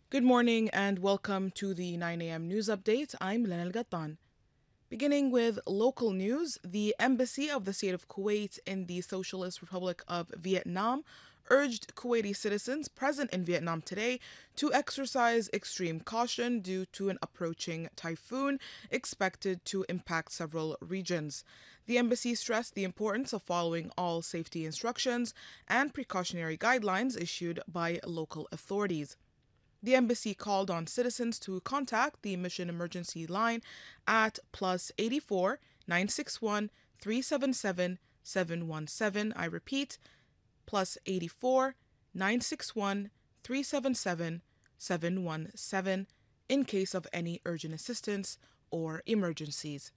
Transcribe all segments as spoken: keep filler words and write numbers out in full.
Good morning and welcome to the nine a m news update. I'm Lana Gattan. Beginning with local news, the embassy of the state of Kuwait in the Socialist Republic of Vietnam urged Kuwaiti citizens present in Vietnam today to exercise extreme caution due to an approaching typhoon expected to impact several regions. The embassy stressed the importance of following all safety instructions and precautionary guidelines issued by local authorities. The embassy called on citizens to contact the Mission Emergency Line at plus eight four nine six one three seven seven seven one seven. I repeat, plus eight four nine six one three seven seven seven one seven in case of any urgent assistance or emergencies.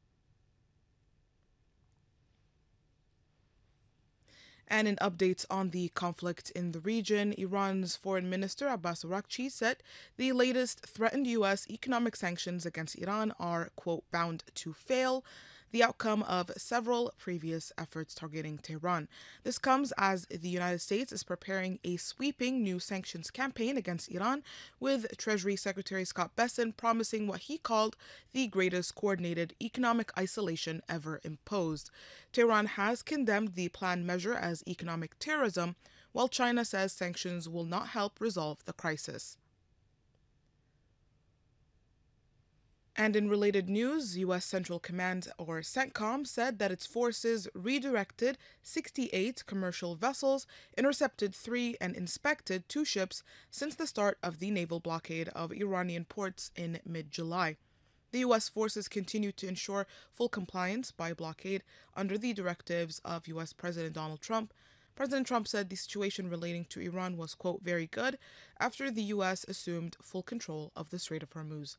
And in updates on the conflict in the region, Iran's Foreign Minister Abbas Araghchi said the latest threatened U S economic sanctions against Iran are, quote, bound to fail, the outcome of several previous efforts targeting Tehran. This comes as the United States is preparing a sweeping new sanctions campaign against Iran, with Treasury Secretary Scott Bessent promising what he called the greatest coordinated economic isolation ever imposed. Tehran has condemned the planned measure as economic terrorism, while China says sanctions will not help resolve the crisis. And in related news, U S. Central Command, or CENTCOM, said that its forces redirected sixty-eight commercial vessels, intercepted three, and inspected two ships since the start of the naval blockade of Iranian ports in mid July. The U S forces continue to ensure full compliance by blockade under the directives of U S. President Donald Trump. President Trump said the situation relating to Iran was, quote, very good after the U S assumed full control of the Strait of Hormuz.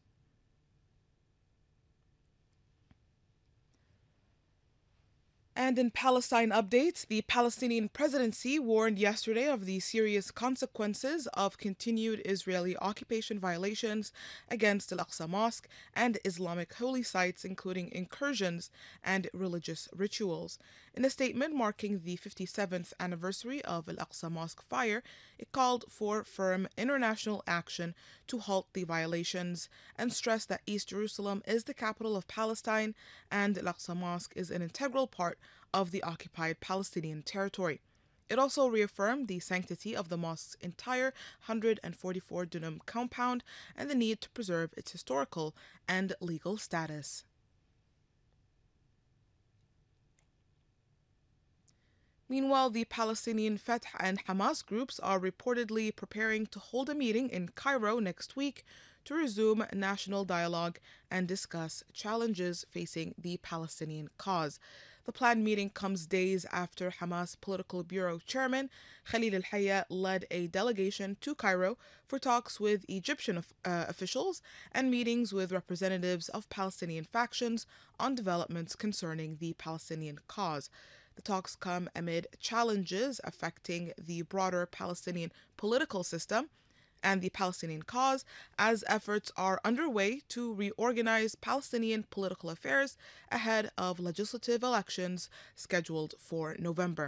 And in Palestine updates, the Palestinian presidency warned yesterday of the serious consequences of continued Israeli occupation violations against Al Aqsa Mosque and Islamic holy sites, including incursions and religious rituals. In a statement marking the fifty-seventh anniversary of Al Aqsa Mosque fire, it called for firm international action to halt the violations and stressed that East Jerusalem is the capital of Palestine and Al Aqsa Mosque is an integral part of the occupied Palestinian territory. It also reaffirmed the sanctity of the mosque's entire one hundred forty-four dunum compound and the need to preserve its historical and legal status. Meanwhile, the Palestinian Fatah and Hamas groups are reportedly preparing to hold a meeting in Cairo next week to resume national dialogue and discuss challenges facing the Palestinian cause. The planned meeting comes days after Hamas Political Bureau Chairman Khalil al-Hayya led a delegation to Cairo for talks with Egyptian uh, officials and meetings with representatives of Palestinian factions on developments concerning the Palestinian cause. The talks come amid challenges affecting the broader Palestinian political system and the Palestinian cause, as efforts are underway to reorganize Palestinian political affairs ahead of legislative elections scheduled for November.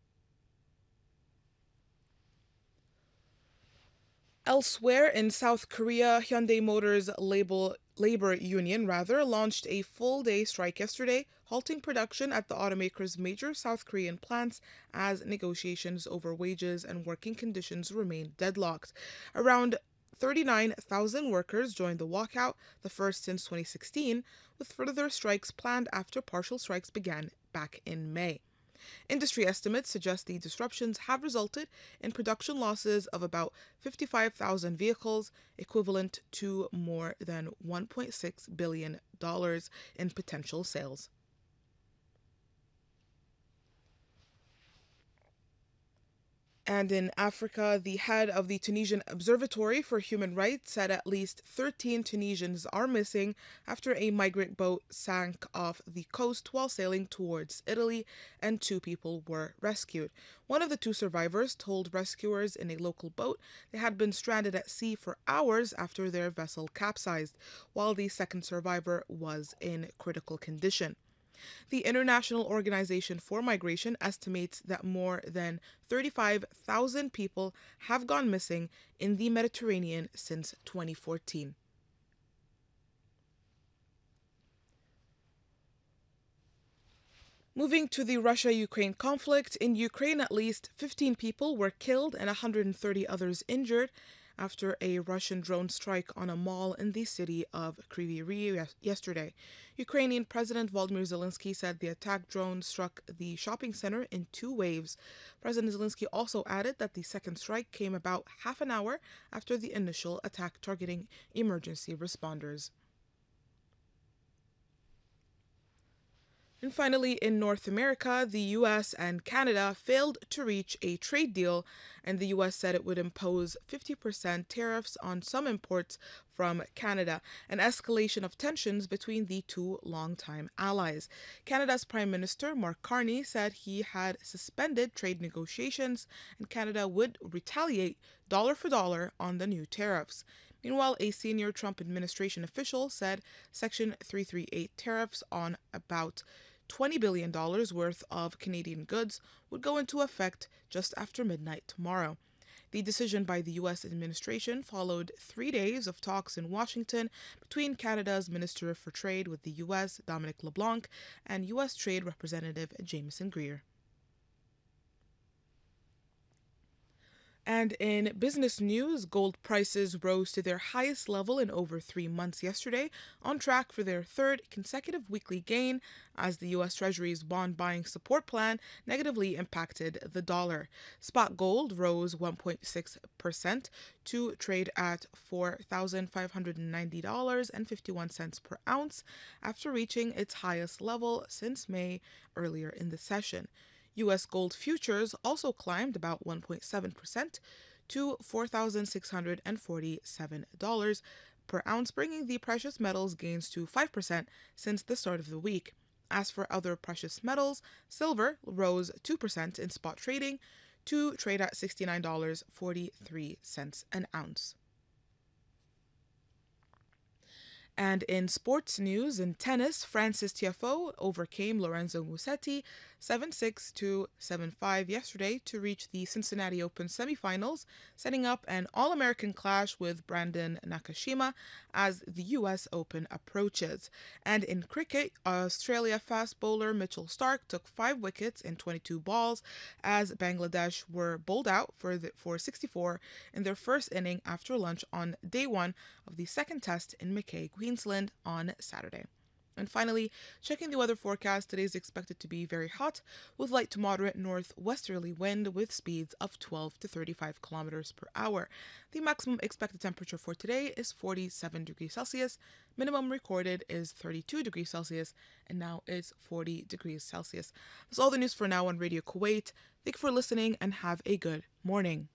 Elsewhere in South Korea, Hyundai Motors label, labor union rather launched a full-day strike yesterday, halting production at the automaker's major South Korean plants as negotiations over wages and working conditions remain deadlocked. Around thirty-nine thousand workers joined the walkout, the first since twenty sixteen, with further strikes planned after partial strikes began back in May. Industry estimates suggest the disruptions have resulted in production losses of about fifty-five thousand vehicles, equivalent to more than one point six billion dollars in potential sales. And in Africa, the head of the Tunisian Observatory for Human Rights said at least thirteen Tunisians are missing after a migrant boat sank off the coast while sailing towards Italy, and two people were rescued. One of the two survivors told rescuers in a local boat they had been stranded at sea for hours after their vessel capsized, while the second survivor was in critical condition. The International Organization for Migration estimates that more than thirty-five thousand people have gone missing in the Mediterranean since twenty fourteen. Moving to the Russia-Ukraine conflict, in Ukraine at least fifteen people were killed and one hundred thirty others injured after a Russian drone strike on a mall in the city of Kryvyi Rih yesterday. Ukrainian President Volodymyr Zelensky said the attack drone struck the shopping center in two waves. President Zelensky also added that the second strike came about half an hour after the initial attack targeting emergency responders. And finally, in North America, the U S and Canada failed to reach a trade deal, and the U S said it would impose fifty percent tariffs on some imports from Canada, an escalation of tensions between the two longtime allies. Canada's Prime Minister, Mark Carney, said he had suspended trade negotiations, and Canada would retaliate dollar for dollar on the new tariffs. Meanwhile, a senior Trump administration official said Section three thirty-eight tariffs on about twenty billion dollars worth of Canadian goods would go into effect just after midnight tomorrow. The decision by the U S administration followed three days of talks in Washington between Canada's Minister for Trade with the U S, Dominic LeBlanc, and U S Trade Representative Jameson Greer. And in business news, gold prices rose to their highest level in over three months yesterday, on track for their third consecutive weekly gain as the U S Treasury's bond buying support plan negatively impacted the dollar. Spot gold rose one point six percent to trade at four thousand five hundred ninety dollars and fifty-one cents per ounce after reaching its highest level since May earlier in the session. U S gold futures also climbed about one point seven percent to four thousand six hundred forty-seven dollars per ounce, bringing the precious metals gains to five percent since the start of the week. As for other precious metals, silver rose two percent in spot trading to trade at sixty-nine dollars and forty-three cents an ounce. And in sports news, in tennis, Frances Tiafoe overcame Lorenzo Musetti seven six to seven five yesterday to reach the Cincinnati Open semifinals, setting up an All-American clash with Brandon Nakashima as the U S Open approaches. And in cricket, Australia fast bowler Mitchell Starc took five wickets in twenty-two balls as Bangladesh were bowled out for, the, for sixty-four in their first inning after lunch on day one of the second test in Mackay, Queensland on Saturday. And finally, checking the weather forecast, today is expected to be very hot with light to moderate northwesterly wind with speeds of twelve to thirty-five kilometers per hour. The maximum expected temperature for today is forty-seven degrees Celsius. Minimum recorded is thirty-two degrees Celsius, and now is forty degrees Celsius. That's all the news for now on Radio Kuwait. Thank you for listening and have a good morning.